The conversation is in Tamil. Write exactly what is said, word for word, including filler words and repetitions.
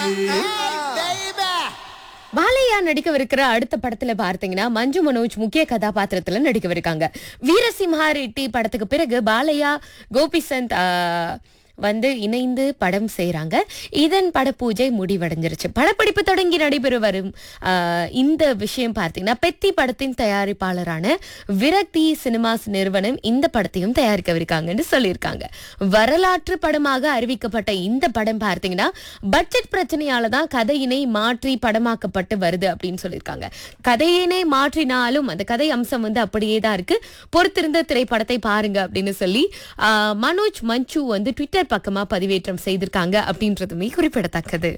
பாலையா நடிக்கவிருக்கிற அடுத்த படத்துல பார்த்தீங்கன்னா மஞ்சு மனோஜ் முக்கிய கதாபாத்திரத்துல நடிக்கவிருக்காங்க. வீரசிம்ஹா ரெட்டி படத்துக்கு பிறகு பாலையா கோபிசந்த் ஆ, வந்து இணைந்து படம் செய்றாங்க. இதன் படப்பூஜை முடிவடைஞ்சிருச்சு. படப்பிடிப்பு தொடங்கி நடைபெற வரும் ஆ, இந்த விஷயம் பார்த்தீங்கன்னா பெத்தி படத்தின் தயாரிப்பாளரான விரக்தி சினிமாஸ் நிறுவனம் இந்த படத்தையும் தயாரிக்கவிருக்காங்கன்னு சொல்லியிருக்காங்க. வரலாற்று படமாக அறிவிக்கப்பட்ட இந்த படம் பார்த்தீங்கன்னா பட்ஜெட் பிரச்சனையால தான் கதையினை மாற்றி படமாக்கப்பட்டு வருது அப்படின்னு சொல்லியிருக்காங்க. கதையினை மாற்றினாலும் அந்த கதை அம்சம் வந்து அப்படியே தான் இருக்கு. பொறுத்திருந்த திரைப்படத்தை பாருங்க அப்படின்னு சொல்லி ஆ, மனோஜ் மஞ்சு வந்து ட்விட்டர் பக்கமா பதிவேற்றம் செய்திருக்காங்க அப்படின்றதுமே குறிப்பிடத்தக்கது.